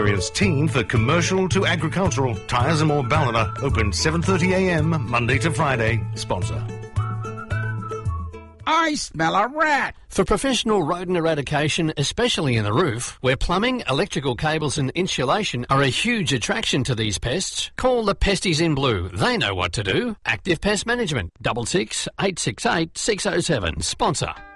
Area's team for commercial to agricultural. Tyres and More Ballina, open 7:30am Monday to Friday. Sponsor. I smell a rat. For professional rodent eradication, especially in the roof, where plumbing, electrical cables and insulation are a huge attraction to these pests, call the Pesties in Blue. They know what to do. Active Pest Management, 66 868 607. Sponsor.